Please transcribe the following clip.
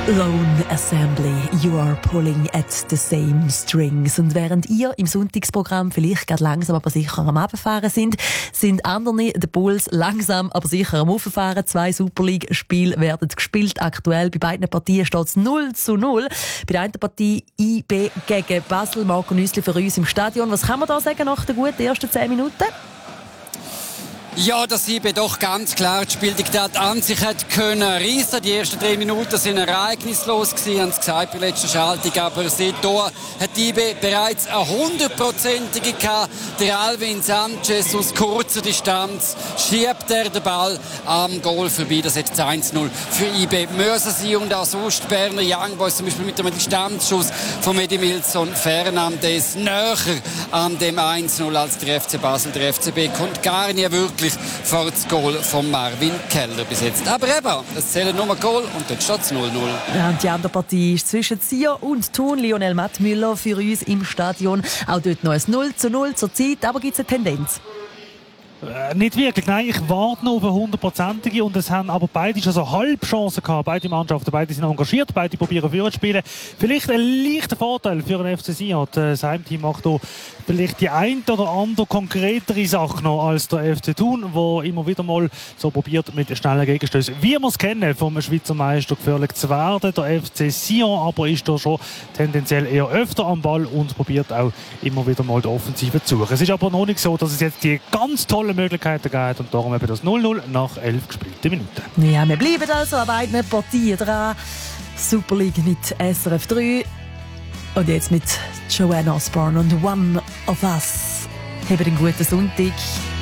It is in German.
Lone Assembly, you are pulling at the same strings. Und während ihr im Sonntagsprogramm vielleicht gerade langsam aber sicher am Abfahren sind andere, der Bulls, langsam aber sicher am Auffahren. 2 Super League-Spiele werden gespielt. Aktuell bei beiden Partien steht es 0:0. Bei der einen Partie IB gegen Basel. Marco Nüssli für uns im Stadion. Was kann man da sagen nach den guten ersten 10 Minuten? Ja, dass IB doch ganz klar das Spieldiktat an sich hat können reissen. Die ersten 3 Minuten sind ereignislos gewesen, haben es gesagt bei der letzten Schaltung. Aber seitdem hat IB bereits eine 100-prozentige gehabt. Der Alvin Sanchez aus kurzer Distanz schiebt den Ball am Goal vorbei. Das hat 1:0 für IB müssen sein. Und auch sonst Berner Young Boys zum Beispiel mit einem Distanzschuss von Edimilson Fernandes näher an dem 1:0 als der FC Basel. Der FCB kommt gar nicht wirklich vor das Goal von Marvin Keller bis jetzt. Aber eben, es zählen nur Goal und dort steht es 0:0. Ja, und die andere Partie ist zwischen Sion und Thun. Lionel Mattmüller für uns im Stadion. Auch dort noch ein 0:0 zur Zeit. Aber gibt es eine Tendenz? Nicht wirklich, nein, ich warte noch auf eine 100-prozentige und es haben aber beide schon so Halbchancen gehabt, beide Mannschaften, beide sind engagiert, beide probieren führen zu spielen. Vielleicht ein leichter Vorteil für den FC Sion. Das Heimteam macht hier vielleicht die ein oder andere konkretere Sache noch als der FC Thun, der immer wieder mal so probiert mit schnellen Gegenstößen. Wie wir es kennen, vom Schweizer Meister gefährlich zu werden. Der FC Sion aber ist da schon tendenziell eher öfter am Ball und probiert auch immer wieder mal die Offensive zu suchen. Es ist aber noch nicht so, dass es jetzt die ganz tolle Möglichkeiten gibt und darum eben das 0:0 nach 11 gespielten Minuten. Ja, wir bleiben also an beiden Partien dran. Super League mit SRF 3 und jetzt mit Joanne Osborne und One of Us. Habt einen guten Sonntag.